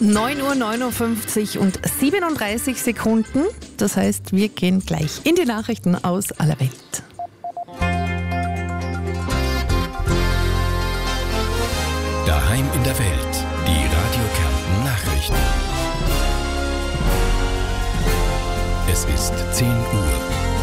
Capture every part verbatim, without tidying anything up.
neun Uhr neunundfünfzig und siebenunddreißig Sekunden. Das heißt, wir gehen gleich in die Nachrichten aus aller Welt. Daheim in der Welt. Die Radio Kärnten Nachrichten. Es ist zehn Uhr.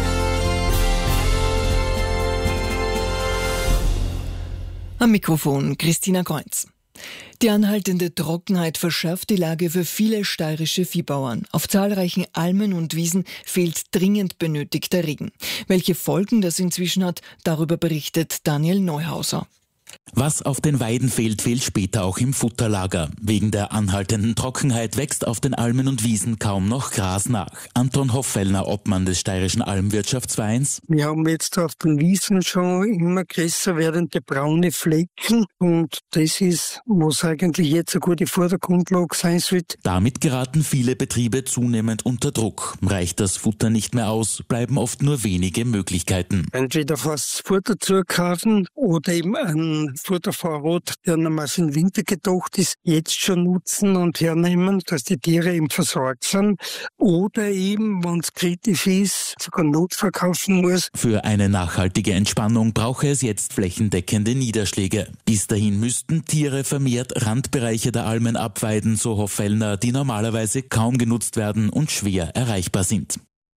Am Mikrofon Christina Kreuz. Die anhaltende Trockenheit verschärft die Lage für viele steirische Viehbauern. Auf zahlreichen Almen und Wiesen fehlt dringend benötigter Regen. Welche Folgen das inzwischen hat, darüber berichtet Daniel Neuhauser. Was auf den Weiden fehlt, fehlt später auch im Futterlager. Wegen der anhaltenden Trockenheit wächst auf den Almen und Wiesen kaum noch Gras nach. Anton Hoffellner, Obmann des Steirischen Almwirtschaftsvereins. Wir haben jetzt auf den Wiesen schon immer größer werdende braune Flecken und das ist, was eigentlich jetzt eine gute Futtergrundlage sein sollte. Damit geraten viele Betriebe zunehmend unter Druck. Reicht das Futter nicht mehr aus, bleiben oft nur wenige Möglichkeiten. Entweder fast Futter zukaufen oder eben ein Futtervorrat, der nochmal für den Winter gedacht ist, jetzt schon nutzen und hernehmen, dass die Tiere eben versorgt sind. Oder eben, wenn es kritisch ist, sogar Notfall kaufen muss. Für eine nachhaltige Entspannung brauche es jetzt flächendeckende Niederschläge. Bis dahin müssten Tiere vermehrt Randbereiche der Almen abweiden, so Hoffellner, die normalerweise kaum genutzt werden und schwer erreichbar sind.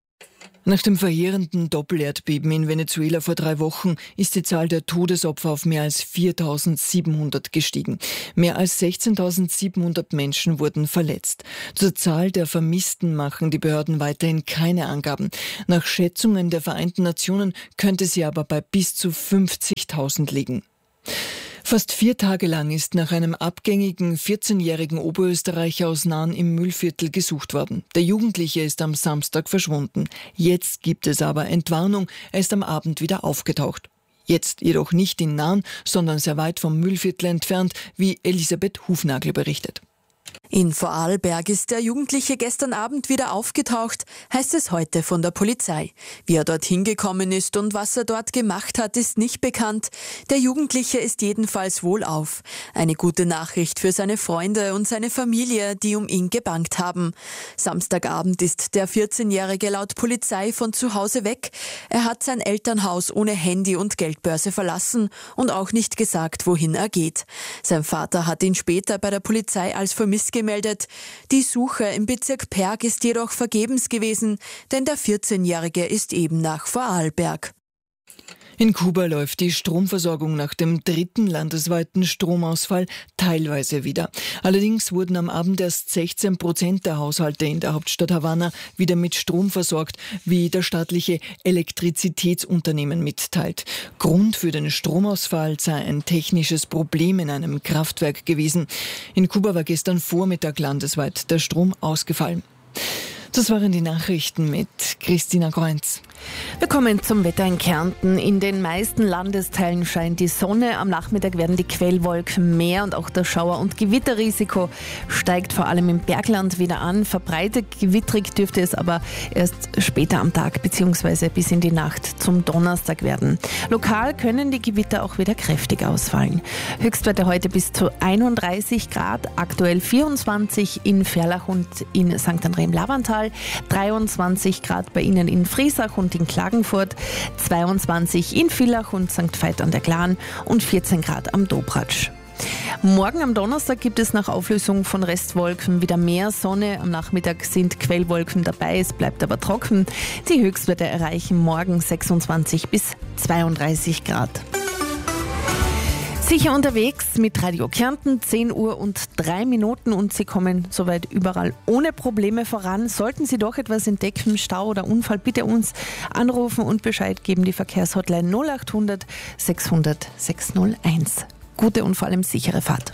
Nach dem verheerenden Doppelerdbeben in Venezuela vor drei Wochen ist die Zahl der Todesopfer auf mehr als viertausendsiebenhundert gestiegen. Mehr als sechzehntausendsiebenhundert Menschen wurden verletzt. Zur Zahl der Vermissten machen die Behörden weiterhin keine Angaben. Nach Schätzungen der Vereinten Nationen könnte sie aber bei bis zu fünfzigtausend liegen. Fast vier Tage lang ist nach einem abgängigen vierzehnjährigen Oberösterreicher aus Nahen im Mühlviertel gesucht worden. Der Jugendliche ist am Samstag verschwunden. Jetzt gibt es aber Entwarnung, er ist am Abend wieder aufgetaucht. Jetzt jedoch nicht in Nahen, sondern sehr weit vom Mühlviertel entfernt, wie Elisabeth Hufnagel berichtet. In Vorarlberg ist der Jugendliche gestern Abend wieder aufgetaucht, heißt es heute von der Polizei. Wie er dorthin gekommen ist und was er dort gemacht hat, ist nicht bekannt. Der Jugendliche ist jedenfalls wohlauf. Eine gute Nachricht für seine Freunde und seine Familie, die um ihn gebangt haben. Samstagabend ist der vierzehnjährige laut Polizei von zu Hause weg. Er hat sein Elternhaus ohne Handy und Geldbörse verlassen und auch nicht gesagt, wohin er geht. Sein Vater hat ihn später bei der Polizei als vermisst gemeldet. Die Suche im Bezirk Perg ist jedoch vergebens gewesen, denn der vierzehnjährige ist eben nach Vorarlberg. In Kuba läuft die Stromversorgung nach dem dritten landesweiten Stromausfall teilweise wieder. Allerdings wurden am Abend erst sechzehn Prozent der Haushalte in der Hauptstadt Havanna wieder mit Strom versorgt, wie das staatliche Elektrizitätsunternehmen mitteilt. Grund für den Stromausfall sei ein technisches Problem in einem Kraftwerk gewesen. In Kuba war gestern Vormittag landesweit der Strom ausgefallen. Das waren die Nachrichten mit Christina Kreuz. Wir kommen zum Wetter in Kärnten. In den meisten Landesteilen scheint die Sonne. Am Nachmittag werden die Quellwolken mehr und auch das Schauer- und Gewitterrisiko steigt vor allem im Bergland wieder an. Verbreitet gewittrig dürfte es aber erst später am Tag bzw. bis in die Nacht zum Donnerstag werden. Lokal können die Gewitter auch wieder kräftig ausfallen. Höchstwerte heute bis zu einunddreißig Grad, aktuell vierundzwanzig in Ferlach und in Sankt André im Lavantal, dreiundzwanzig Grad bei Ihnen in Friesach und in Klagenfurt, zweiundzwanzig in Villach und Sankt Veit an der Glan und vierzehn Grad am Dobratsch. Morgen am Donnerstag gibt es nach Auflösung von Restwolken wieder mehr Sonne. Am Nachmittag sind Quellwolken dabei, es bleibt aber trocken. Die Höchstwerte erreichen morgen sechsundzwanzig bis zweiunddreißig Grad. Sicher unterwegs mit Radio Kärnten, zehn Uhr und drei Minuten und Sie kommen soweit überall ohne Probleme voran. Sollten Sie doch etwas entdecken, Stau oder Unfall, bitte uns anrufen und Bescheid geben. Die Verkehrshotline null acht hundert sechshundert sechshunderteins. Gute und vor allem sichere Fahrt.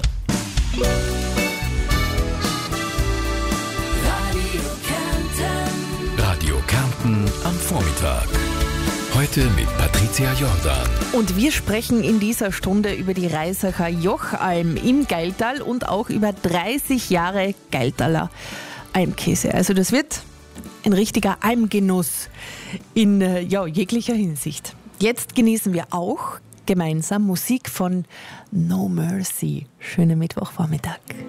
Radio Kärnten am Vormittag. Heute mit Patricia Jordan. Und wir sprechen in dieser Stunde über die Reisacher Jochalm im Gailtal und auch über dreißig Jahre Gailtaler Almkäse. Also das wird ein richtiger Almgenuss in ja, jeglicher Hinsicht. Jetzt genießen wir auch gemeinsam Musik von No Mercy. Schönen Mittwochvormittag.